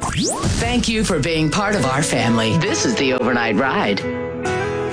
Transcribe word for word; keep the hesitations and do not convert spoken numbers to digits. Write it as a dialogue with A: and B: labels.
A: Thank you for being part of our family. This is the Overnight Ride.